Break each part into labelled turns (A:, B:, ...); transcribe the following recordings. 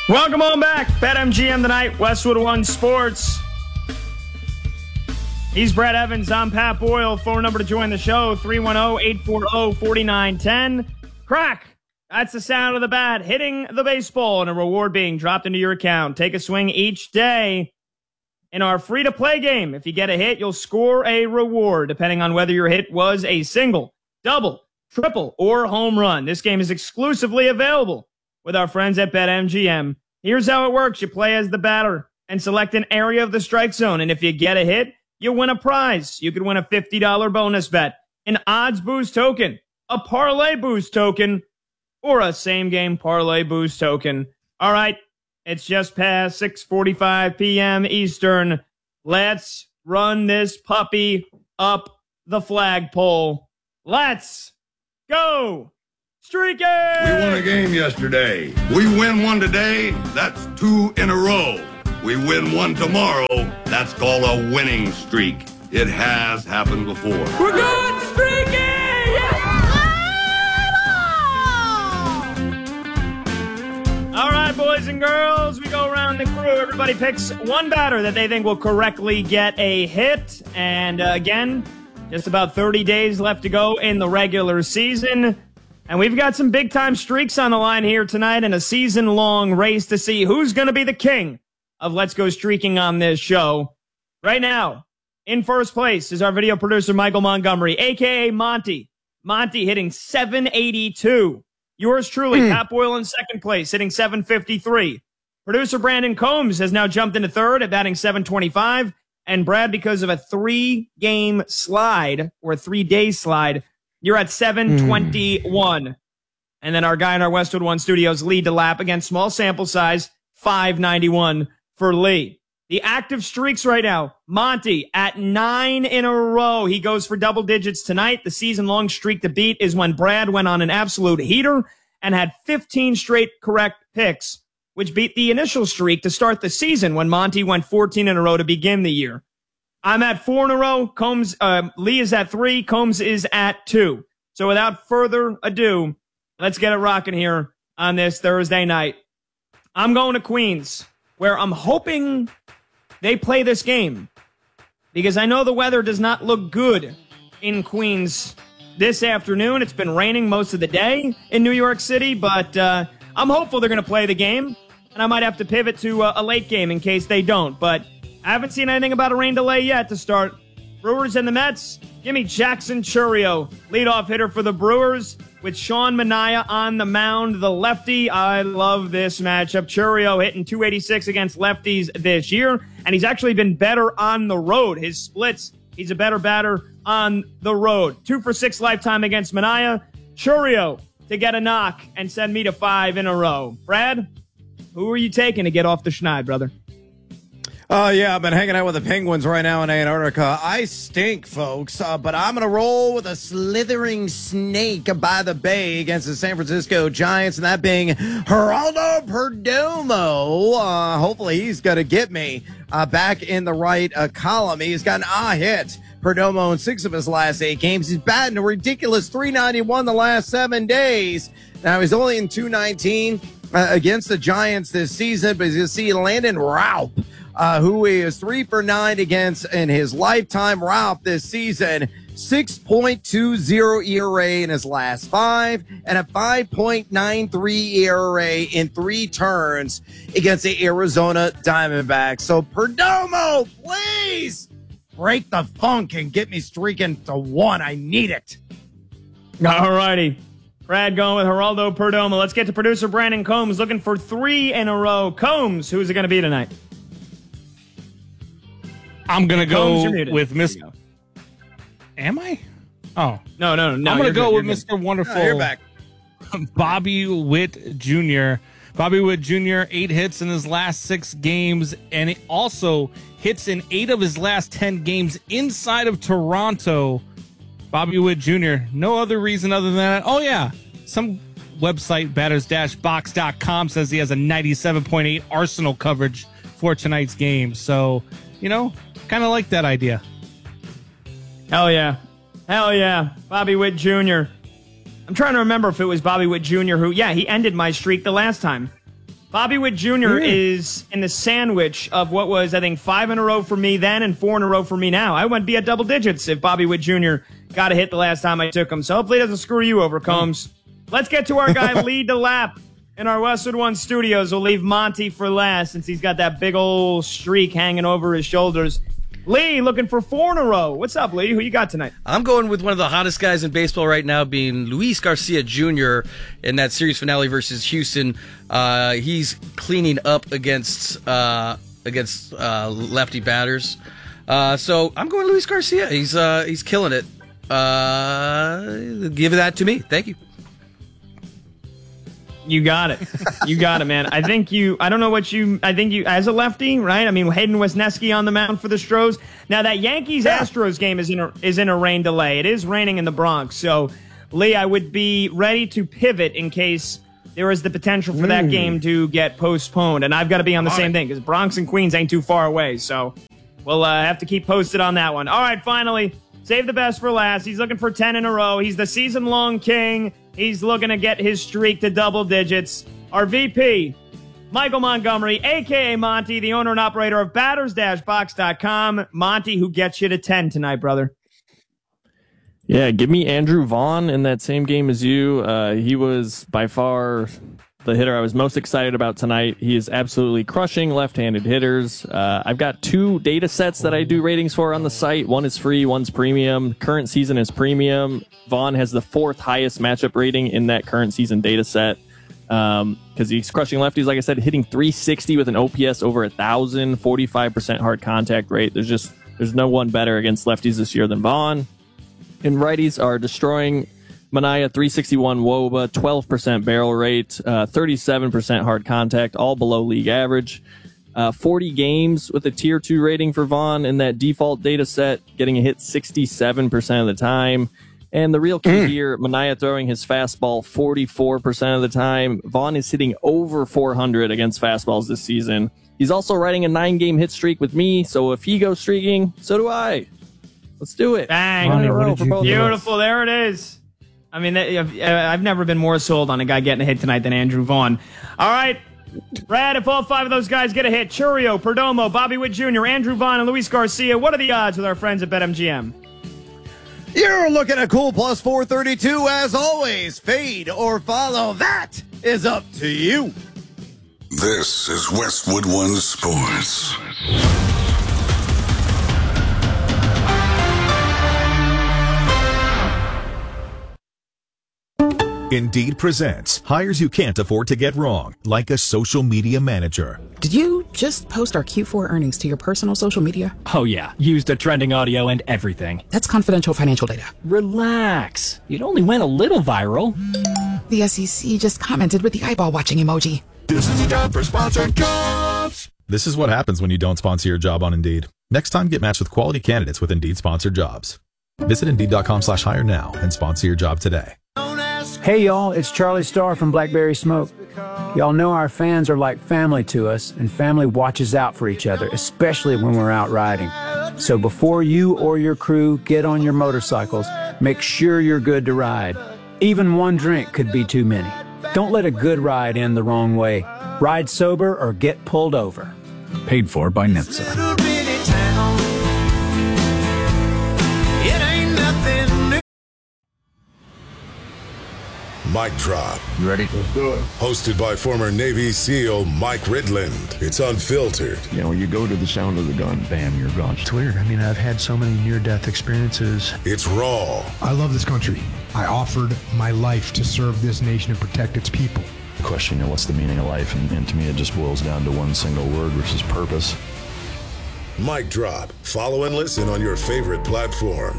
A: Welcome on back. BetMGM tonight, Westwood One Sports. He's Brad Evans. I'm Pat Boyle. Phone number to join the show, 310-840-4910. Crack. That's the sound of the bat hitting the baseball and a reward being dropped into your account. Take a swing each day in our free-to-play game. If you get a hit, you'll score a reward, depending on whether your hit was a single, double, triple, or home run. This game is exclusively available with our friends at BetMGM. Here's how it works. You play as the batter and select an area of the strike zone. And if you get a hit, you win a prize. You could win a $50 bonus bet, an odds boost token, a parlay boost token, or a same-game parlay boost token. All right, it's just past 6:45 p.m. Eastern. Let's run this puppy up the flagpole. Let's go streaking!
B: We won a game yesterday. We win one today, that's 2 in a row. We win one tomorrow, that's called a winning streak. It has happened before.
A: We're good streaking! All right, boys and girls, we go around the crew. Everybody picks one batter that they think will correctly get a hit. And again, just about 30 days left to go in the regular season. And we've got some big-time streaks on the line here tonight in a season-long race to see who's going to be the king of Let's Go Streaking on this show. Right now, in first place is our video producer, Michael Montgomery, a.k.a. Monty. Monty hitting 782. Yours truly, Pat Boyle in second place, hitting 753. Producer Brandon Combs has now jumped into third at batting 725. And Brad, because of a 3-game slide, or a 3-day slide, you're at 721. And then our guy in our Westwood One Studios, Lee DeLapp, again, small sample size, 591 for Lee. The active streaks right now, Monty at 9 in a row. He goes for double digits tonight. The season-long streak to beat is when Brad went on an absolute heater and had 15 straight correct picks, which beat the initial streak to start the season when Monty went 14 in a row to begin the year. I'm at 4 in a row. Lee is at 3. Combs is at 2. So without further ado, let's get it rocking here on this Thursday night. I'm going to Queens, where I'm hoping they play this game, because I know the weather does not look good in Queens this afternoon. It's been raining most of the day in New York City, but I'm hopeful they're going to play the game, and I might have to pivot to a late game in case they don't. But I haven't seen anything about a rain delay yet to start. Brewers and the Mets, give me Jackson Chourio, leadoff hitter for the Brewers, with Sean Manaea on the mound, the lefty. I love this matchup. Chourio hitting 286 against lefties this year, and he's actually been better on the road. His splits, he's a better batter on the road. 2 for 6 lifetime against Manaea. Chourio to get a knock and send me to 5 in a row. Brad, who are you taking to get off the schneid, brother?
C: Yeah, I've been hanging out with the Penguins right now in Antarctica. I stink, folks, but I'm going to roll with a slithering snake by the bay against the San Francisco Giants, and that being Geraldo Perdomo. Hopefully he's going to get me back in the right column. He's got an hit. Perdomo in 6 of his last 8 games. He's batting a ridiculous .391 the last 7 days. Now, he's only in .219 against the Giants this season, but you see Landon Raup, who is 3 for 9 against in his lifetime. Raup this season, 6.20 ERA in his last 5 and a 5.93 ERA in 3 turns against the Arizona Diamondbacks. So Perdomo, please break the funk and get me streaking to 1. I need it.
A: All righty. Brad going with Geraldo Perdomo. Let's get to producer Brandon Combs looking for 3 in a row. Combs, who's it going to be tonight?
D: I'm going to go with Mr. Am I? Oh.
A: No.
D: I'm going to go with Mr. Wonderful.
C: You're back.
D: Bobby Witt Jr. Bobby Witt Jr., 8 hits in his last 6 games, and it also hits in 8 of his last 10 games inside of Toronto. Bobby Witt Jr., no other reason other than that. Oh, yeah. Some website, batters-box.com, says he has a 97.8 Arsenal coverage for tonight's game. So, kind of like that idea.
A: Hell yeah. Bobby Witt Jr. I'm trying to remember if it was Bobby Witt Jr. who, he ended my streak the last time. Bobby Witt Jr. is in the sandwich of what was, I think, 5 in a row for me then and 4 in a row for me now. I wouldn't be at double digits if Bobby Witt Jr. got a hit the last time I took him. So hopefully it doesn't screw you over, Combs. Let's get to our guy, Lee DeLapp, in our Westwood One studios. We'll leave Monty for last since he's got that big old streak hanging over his shoulders. Lee, looking for 4 in a row. What's up, Lee? Who you got tonight?
E: I'm going with one of the hottest guys in baseball right now, being Luis Garcia Jr. in that series finale versus Houston. He's cleaning up against lefty batters. So I'm going Luis Garcia. He's killing it. Give that to me. Thank you.
A: You got it. You got it, man. I think you, as a lefty, right? I mean, Hayden Wesneski on the mound for the Stros. Now, that Yankees-Astros game is in a rain delay. It is raining in the Bronx. So, Lee, I would be ready to pivot in case there is the potential for that game to get postponed. And I've got to be on the same thing because Bronx and Queens ain't too far away. So, we'll have to keep posted on that one. All right, finally, save the best for last. He's looking for 10 in a row. He's the season-long king. He's looking to get his streak to double digits. Our VP, Michael Montgomery, a.k.a. Monty, the owner and operator of batters-box.com. Monty, who gets you to 10 tonight, brother?
F: Yeah, give me Andrew Vaughn in that same game as you. He was by far the hitter I was most excited about tonight. He is absolutely crushing left-handed hitters. I've got 2 data sets that I do ratings for on the site. One is free, one's premium. Current season is premium. Vaughn has the 4th highest matchup rating in that current season data set because he's crushing lefties, like I said, hitting 360 with an OPS over 1,000, 45% hard contact rate. There's no one better against lefties this year than Vaughn. And righties are destroying Manaea, 361 WOBA, 12% barrel rate, 37% hard contact, all below league average. 40 games with a tier 2 rating for Vaughn in that default data set, getting a hit 67% of the time. And the real key here, Manaea throwing his fastball 44% of the time. Vaughn is hitting over 400 against fastballs this season. He's also riding a 9-game hit streak with me, so if he goes streaking, so do I. Let's do it.
A: Bang. Beautiful. There it is. I mean, I've never been more sold on a guy getting a hit tonight than Andrew Vaughn. All right, Brad, if all 5 of those guys get a hit, Churio, Perdomo, Bobby Witt Jr., Andrew Vaughn, and Luis Garcia, what are the odds with our friends at BetMGM?
C: You're looking at cool plus 432 as always. Fade or follow, that is up to you.
G: This is Westwood One Sports.
H: Indeed presents hires you can't afford to get wrong, like a social media manager.
I: Did you just post our Q4 earnings to your personal social media?
J: Oh yeah, used the trending audio and everything.
I: That's confidential financial data.
J: Relax. It only went a little viral.
I: The SEC just commented with the eyeball watching emoji.
G: This is a job for sponsored jobs.
H: This is what happens when you don't sponsor your job on Indeed. Next time, get matched with quality candidates with Indeed sponsored jobs. Visit Indeed.com/hire now and sponsor your job today.
K: Hey y'all, it's Charlie Starr from Blackberry Smoke. Y'all know our fans are like family to us, and family watches out for each other, especially when we're out riding. So before you or your crew get on your motorcycles, make sure you're good to ride. Even one drink could be too many. Don't let a good ride end the wrong way. Ride sober or get pulled over.
J: Paid for by NHTSA.
G: Mic Drop.
B: You ready? Let's do it.
G: Hosted by former Navy SEAL Mike Ridland. It's unfiltered.
L: You know, you go to the sound of the gun, bam, you're gone.
M: It's weird. I mean, I've had so many near-death experiences.
G: It's raw.
M: I love this country. I offered my life to serve this nation and protect its people.
L: The question, you know, what's the meaning of life? And to me, it just boils down to one single word, which is purpose.
G: Mic Drop. Follow and listen on your favorite platform.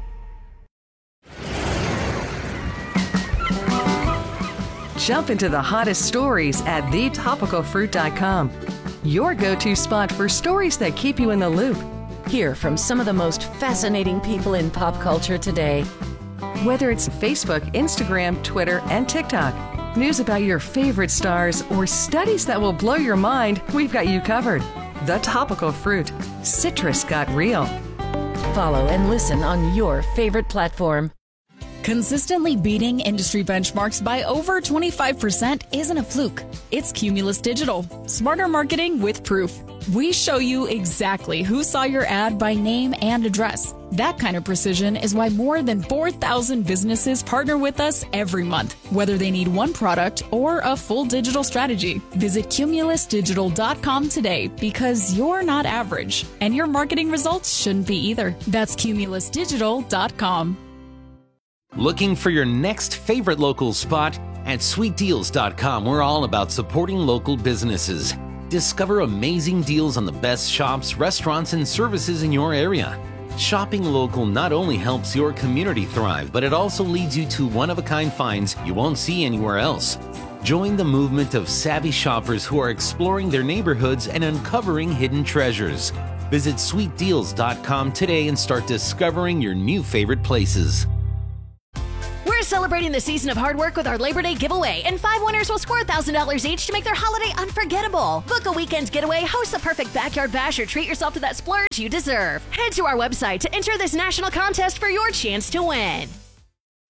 N: Jump into the hottest stories at thetopicalfruit.com. Your go-to spot for stories that keep you in the loop.
O: Hear from some of the most fascinating people in pop culture today.
N: Whether it's Facebook, Instagram, Twitter, and TikTok, news about your favorite stars, or studies that will blow your mind, we've got you covered. The Topical Fruit. Citrus got real.
O: Follow and listen on your favorite platform.
P: Consistently beating industry benchmarks by over 25% isn't a fluke. It's Cumulus Digital. Smarter marketing with proof. We show you exactly who saw your ad by name and address. That kind of precision is why more than 4,000 businesses partner with us every month, whether they need one product or a full digital strategy. Visit cumulusdigital.com today because you're not average, and your marketing results shouldn't be either. That's cumulusdigital.com.
Q: Looking for your next favorite local spot? At sweetdeals.com, we're all about supporting local businesses. Discover amazing deals on the best shops, restaurants, and services in your area. Shopping local not only helps your community thrive, but it also leads you to one-of-a-kind finds you won't see anywhere else. Join the movement of savvy shoppers who are exploring their neighborhoods and uncovering hidden treasures. Visit sweetdeals.com today and start discovering your new favorite places.
O: We're celebrating the season of hard work with our Labor Day giveaway, and 5 winners will score $1,000 each to make their holiday unforgettable. Book a weekend getaway, host the perfect backyard bash, or treat yourself to that splurge you deserve. Head to our website to enter this national contest for your chance to win.